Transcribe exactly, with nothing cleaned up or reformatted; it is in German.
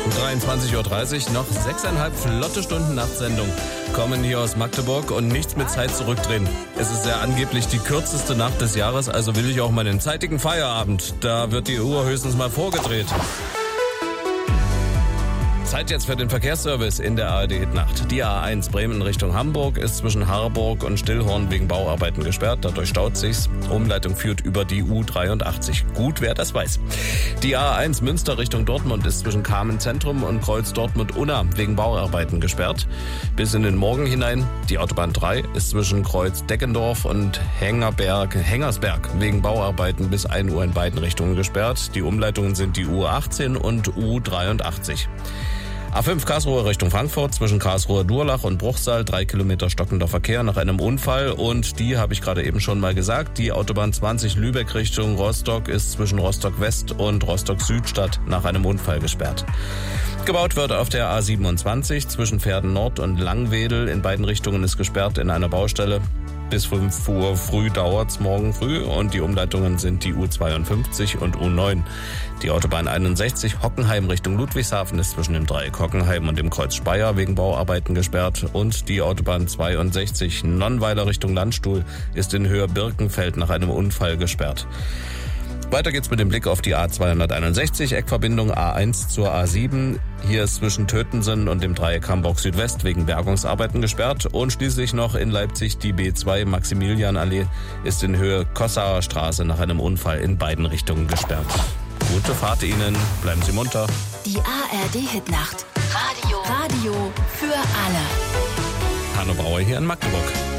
dreiundzwanzig Uhr dreißig, noch sechseinhalb flotte Stunden Nachtsendung kommen hier aus Magdeburg und nichts mit Zeit zurückdrehen. Es ist ja angeblich die kürzeste Nacht des Jahres, also will ich auch meinen zeitigen Feierabend. Da wird die Uhr höchstens mal vorgedreht. Zeit jetzt für den Verkehrsservice in der A R D-Nacht. Die A eins Bremen Richtung Hamburg ist zwischen Harburg und Stillhorn wegen Bauarbeiten gesperrt. Dadurch staut sich's. Umleitung führt über die U dreiundachtzig. Gut, wer das weiß. Die A eins Münster Richtung Dortmund ist zwischen Kamen Zentrum und Kreuz Dortmund-Unna wegen Bauarbeiten gesperrt. Bis in den Morgen hinein. Die Autobahn drei ist zwischen Kreuz Deckendorf und Hengerberg, Hengersberg wegen Bauarbeiten bis ein Uhr in beiden Richtungen gesperrt. Die Umleitungen sind die U achtzehn und U dreiundachtzig. A fünf Karlsruhe Richtung Frankfurt, zwischen Karlsruher Durlach und Bruchsal, drei Kilometer stockender Verkehr nach einem Unfall. Und die habe ich gerade eben schon mal gesagt, die Autobahn zwanzig Lübeck Richtung Rostock ist zwischen Rostock West und Rostock Südstadt nach einem Unfall gesperrt. Gebaut wird auf der A siebenundzwanzig zwischen Pferden Nord und Langwedel. In beiden Richtungen ist gesperrt in einer Baustelle. Bis fünf Uhr früh dauert's morgen früh und die Umleitungen sind die U zweiundfünfzig und U neun. Die Autobahn einundsechzig Hockenheim Richtung Ludwigshafen ist zwischen dem Dreieck Hockenheim und dem Kreuz Speyer wegen Bauarbeiten gesperrt und die Autobahn zweiundsechzig Nonnweiler Richtung Landstuhl ist in Höhe Birkenfeld nach einem Unfall gesperrt. Weiter geht's mit dem Blick auf die A zweihunderteinundsechzig, Eckverbindung A eins zur A sieben. Hier ist zwischen Tötensen und dem Dreieck Hamburg Südwest wegen Bergungsarbeiten gesperrt. Und schließlich noch in Leipzig die B zwei Maximilianallee ist in Höhe Kossauer Straße nach einem Unfall in beiden Richtungen gesperrt. Gute Fahrt Ihnen, bleiben Sie munter. Die A R D-Hitnacht. Radio. Radio für alle. Hanno Bauer hier in Magdeburg.